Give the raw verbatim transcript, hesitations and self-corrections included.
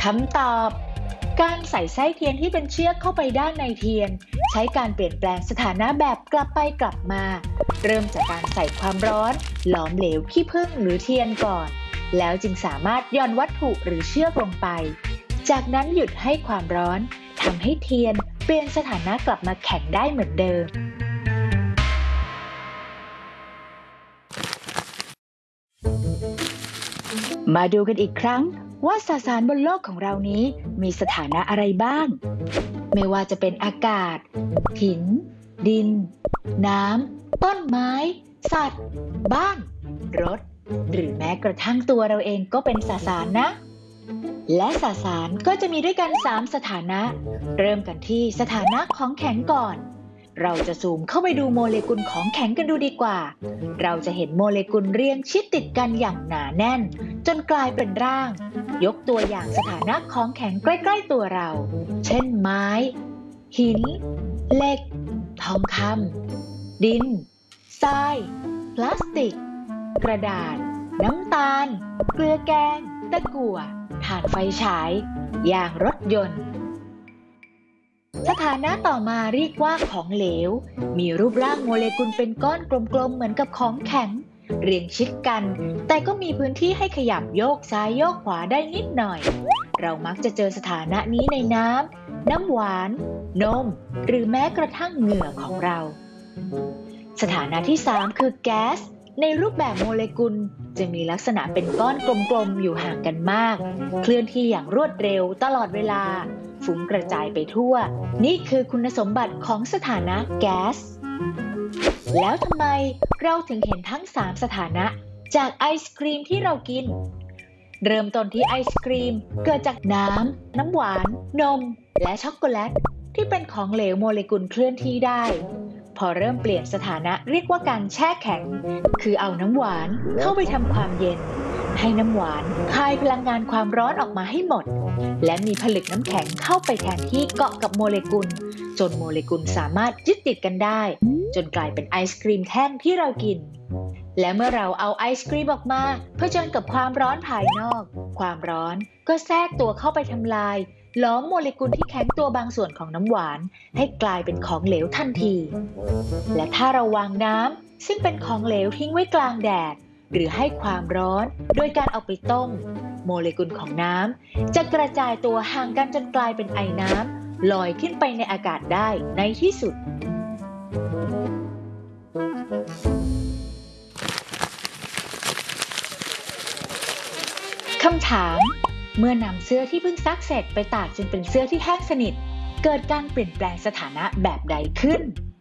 คำตอบการใส่ไส้เทียนที่เป็นเชือกเข้าไปด้านในเทียนใช้การเปลี่ยนแปลงสถานะแบบกลับไปกลับมาเริ่มจากการใส่ความร้อนหลอมเหลวขี้ผึ้งหรือเทียนก่อนแล้วจึงสามารถหย่อนวัตถุหรือเชือกลงไปจากนั้นหยุดให้ความร้อนทำให้เทียนเปลี่ยนสถานะกลับมาแข็งได้เหมือนเดิมมาดูกันอีกครั้งว่าสสารบนโลกของเรานี้มีสถานะอะไรบ้างไม่ว่าจะเป็นอากาศหินดินน้ำต้นไม้สัตว์บ้านรถหรือแม้กระทั่งตัวเราเองก็เป็นสสารนะและสสารก็จะมีด้วยกันสามสถานะเริ่มกันที่สถานะของแข็งก่อนเราจะซูมเข้าไปดูโมเลกุลของแข็งกันดูดีกว่าเราจะเห็นโมเลกุลเรียงชิดติดกันอย่างหนาแน่นจนกลายเป็นร่างยกตัวอย่างสถานะของแข็งใกล้ๆตัวเราเช่นไม้หินเหล็กทองคำดินทรายพลาสติกกระดาษน้ำตาลเกลือแกงตะกั่วถ่านไฟฉายยางรถยนต์สถานะต่อมาเรียกว่าของเหลวมีรูปร่างโมเลกุลเป็นก้อนกลมๆเหมือนกับของแข็งเรียงชิดกันแต่ก็มีพื้นที่ให้ขยับโยกซ้ายโยกขวาได้นิดหน่อยเรามักจะเจอสถานะนี้ในน้ำน้ำหวานนมหรือแม้กระทั่งเหงื่อของเราสถานะที่สามคือแก๊สในรูปแบบโมเลกุลจะมีลักษณะเป็นก้อนกลมๆอยู่ห่างกันมากเคลื่อนที่อย่างรวดเร็วตลอดเวลาฟุ้งกระจายไปทั่วนี่คือคุณสมบัติของสถานะแก๊สแล้วทำไมเราถึงเห็นทั้งสามสถานะจากไอศกรีมที่เรากินเริ่มต้นที่ไอศกรีมเกิดจากน้ำน้ำหวานนมและช็อกโกแลตที่เป็นของเหลวโมเลกุลเคลื่อนที่ได้พอเริ่มเปลี่ยนสถานะเรียกว่าการแช่แข็งคือเอาน้ำหวานเข้าไปทำความเย็นให้น้ำหวานคายพลังงานความร้อนออกมาให้หมดและมีผลึกน้ำแข็งเข้าไปแทนที่เกาะกับโมเลกุลจนโมเลกุลสามารถยึดติดกันได้จนกลายเป็นไอศกรีมแท่งที่เรากินและเมื่อเราเอาไอศกรีมออกมาเผชิญกับความร้อนภายนอกความร้อนก็แทรกตัวเข้าไปทำลายล้อมโมเลกุลที่แข็งตัวบางส่วนของน้ำหวานให้กลายเป็นของเหลวทันทีและถ้าเราวางน้ำซึ่งเป็นของเหลวทิ้งไว้กลางแดดหรือให้ความร้อนโดยการเอาไปต้มโมเลกุลของน้ำจะกระจายตัวห่างกันจนกลายเป็นไอน้ำลอยขึ้นไปในอากาศได้ในที่สุดคำถามเมื่อนำเสื้อที่เพิ่งซักเสร็จไปตากจนเป็นเสื้อที่แห้งสนิทเกิดการเปลี่ยนแปลงสถานะแบบใดขึ้น